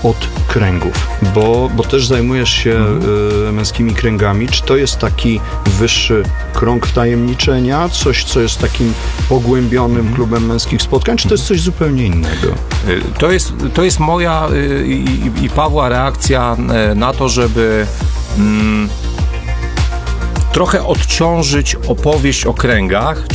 od kręgów? Bo też zajmujesz się męskimi kręgami. Czy to jest taki wyższy krąg wtajemniczenia? Coś, co jest takim pogłębionym klubem męskich spotkań? Czy to jest coś zupełnie innego? To jest moja i Pawła reakcja na to, żeby trochę odciążyć opowieść o kręgach,